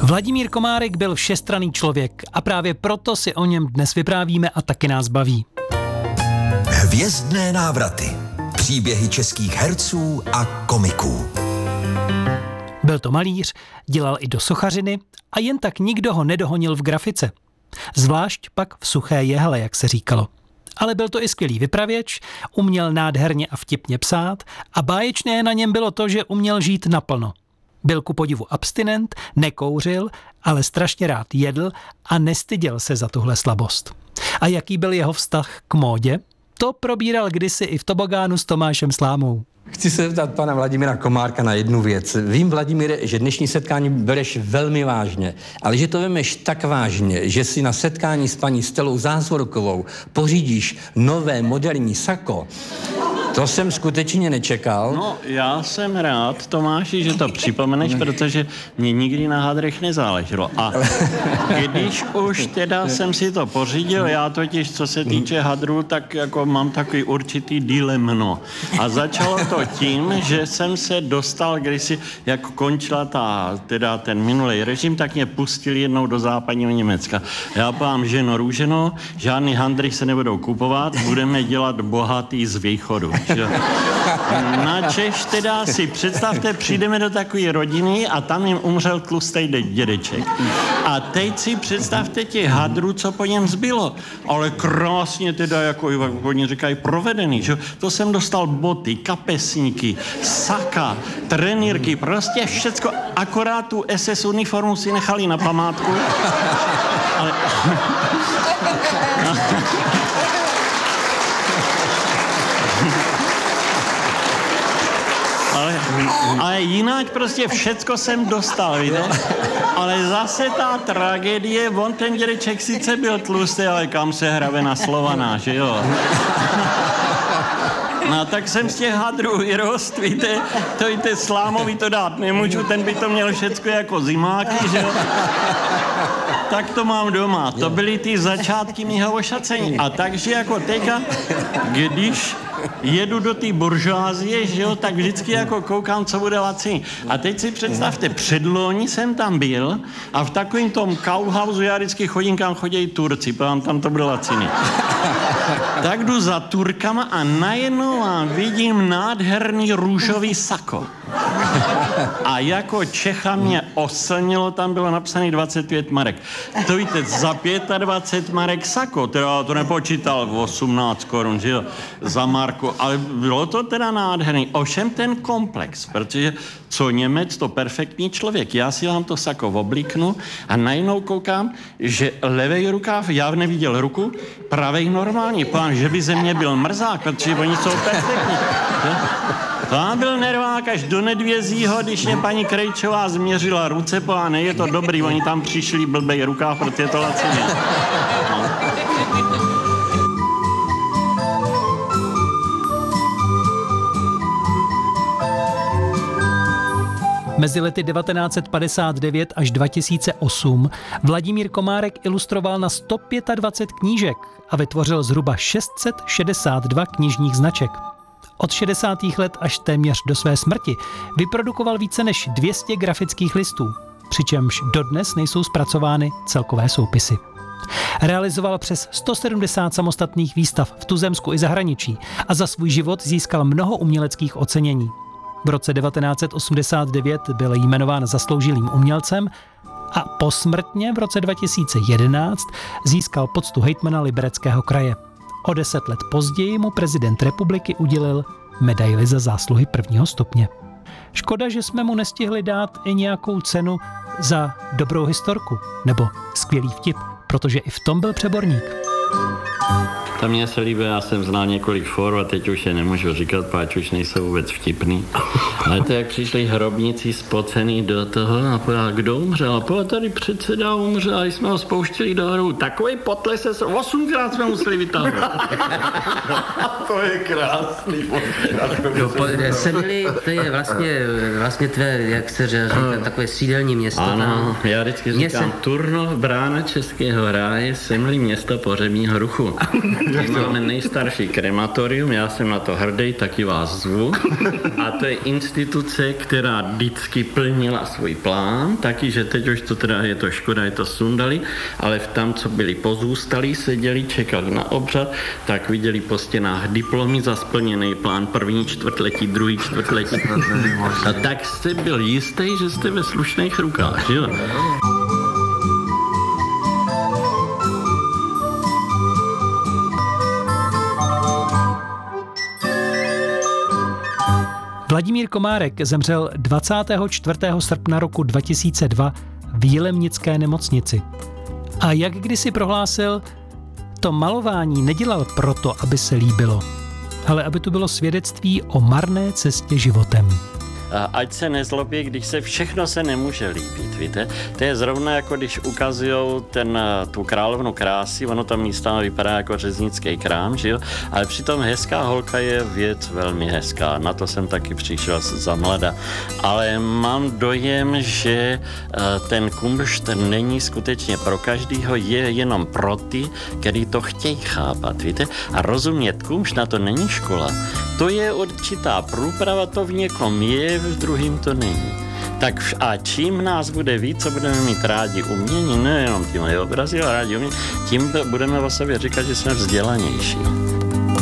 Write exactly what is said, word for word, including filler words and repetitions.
Vladimír Komárek byl všestranný člověk a právě proto si o něm dnes vyprávíme a taky nás baví. Hvězdné návraty. Příběhy českých herců a komiků. Byl to malíř, dělal i do sochařiny a jen tak nikdo ho nedohonil v grafice. Zvlášť pak v suché jehle, jak se říkalo. Ale byl to i skvělý vypravěč, uměl nádherně a vtipně psát a báječné na něm bylo to, že uměl žít naplno. Byl ku podivu abstinent, nekouřil, ale strašně rád jedl a nestyděl se za tuhle slabost. A jaký byl jeho vztah k módě? To probíral kdysi i v tobogánu s Tomášem Slámou. Chci se zeptat pana Vladimíra Komárka na jednu věc. Vím, Vladimíre, že dnešní setkání bereš velmi vážně, ale že to vemeš tak vážně, že si na setkání s paní Stelou Zázvorkovou pořídíš nové moderní sako. To jsem skutečně nečekal. No, já jsem rád, Tomáši, že to připomeneš, protože mě nikdy na hadrech nezáleželo. A když už teda jsem si to pořídil, já totiž, co se týče hadrů, tak jako mám takový určitý dilemno. A začalo to tím, že jsem se dostal, když si, jak končila ta, teda ten minulý režim, tak mě pustili jednou do západního Německa. Já povám, ženo růženo, žádný hadry se nebudou kupovat, budeme dělat bohatý z východu. Načež teda si představte, přijdeme do takové rodiny a tam jim umřel tlustý dědeček. A teď si představte těch hadrů, co po něm zbylo. Ale krásně teda, jako oni říkají, provedený. Že? To jsem dostal boty, kapesníky, saka, trenýrky, prostě všecko. Akorát tu es es uniformu si nechali na památku. Ale... Ale, ale jinak prostě všecko jsem dostal, víte? Ale zase ta tragédie, on ten dědeček sice byl tlustý, ale kam se hrabe na Slovaná, že jo? No tak jsem z těch hadrů vyrost, víte, to víte, Slámovi to dát nemůžu, ten by to měl všecko jako zimáky, že jo? Tak to mám doma, to byly ty začátky mýho ošacení. A takže jako teďka, když jedu do té buržoázie, že jo, tak vždycky jako koukám, co bude laciný. A teď si představte, předloni jsem tam byl a v takovém tom Kauhausu já vždycky chodím, kam chodí Turci, protože tam to bude laciný. Tak jdu za Turkama a najednou vidím nádherný růžový sako. A jako Čecha mě oslnilo, tam bylo napsané dvacet pět marek. To víte, za dvacet pět marek sako, teda to nepočítal osmnáct korun, že jo, za marku, ale bylo to teda nádherný. Ovšem ten komplex, protože co Němec, to perfektní člověk. Já si vám to sako oblíknu a najednou koukám, že levej rukáv, já neviděl ruku, pravej normální, pán, že by ze mě byl mrzák, protože oni jsou perfektní. Tam byl nervák až do Nedvězího, když mě paní Krejčová změřila ruce, a ne, je to dobrý, oni tam přišli blbej rukáv, protože je to lacině. No. Mezi lety devatenáct set padesát devět až dva tisíce osm Vladimír Komárek ilustroval na sto dvacet pět knížek a vytvořil zhruba šest set šedesát dva knižních značek. Od šedesátých let až téměř do své smrti vyprodukoval více než dvě stě grafických listů, přičemž dodnes nejsou zpracovány celkové soupisy. Realizoval přes sto sedmdesát samostatných výstav v tuzemsku i zahraničí a za svůj život získal mnoho uměleckých ocenění. V roce devatenáct set osmdesát devět byl jmenován zasloužilým umělcem a posmrtně v roce dva tisíce jedenáct získal poctu hejtmana Libereckého kraje. O deset let později mu prezident republiky udělil medaili za zásluhy prvního stupně. Škoda, že jsme mu nestihli dát i nějakou cenu za dobrou historku nebo skvělý vtip, protože i v tom byl přeborník. To mně se líbí, já jsem znal několik for a teď už je nemůžu říkat, páč už nejsou vůbec vtipný. Ale to jak přišli hrobníci spocený do toho a povedal, kdo umřel? A povedal, tady předseda umřel a jsme ho spouštili do hru. Takový potles se osmkrát jsme museli vytáhnout. To je krásný. No, po, Semily, to je vlastně, vlastně tvé, jak se říká, takové sídelní město. Ano, já vždycky říkám, se... Turnov, brána Českého ráje, Semily, město pohřebního ruchu. My máme nejstarší krematorium, já jsem na to hrdý, taky vás zvu. A to je instituce, která vždycky plnila svůj plán, taky, že teď už to teda je to škoda, je to sundali, ale v tam, co byli pozůstalí, seděli, čekali na obřad, tak viděli po stěnách diplomy za splněný plán první čtvrtletí, druhý čtvrtletí. A tak jste byl jistý, že jste ve slušných rukách, že jo? Vladimír Komárek zemřel dvacátého čtvrtého srpna roku dva tisíce dva v Jilemnické nemocnici. A jak kdysi prohlásil, to malování nedělal proto, aby se líbilo, ale aby to bylo svědectví o marné cestě životem. A ať se nezlobí, když se všechno se nemůže líbit, víte? To je zrovna jako když ukazujou ten, tu královnu krásy, ono tam místama vypadá jako řeznický krám, že jo? Ale přitom hezká holka je věc velmi hezká, na to jsem taky přišel za mlada. Ale mám dojem, že ten kumšt není skutečně pro každýho, je jenom pro ty, který to chtějí chápat, víte? A rozumět kumšt, na to není škola. To je určitá průprava, to v někom je, v druhým to není. Tak a čím nás bude víc, co budeme mít rádi umění, nejenom tím obrazy, ale rádi umění, tím budeme o sobě říkat, že jsme vzdělanější.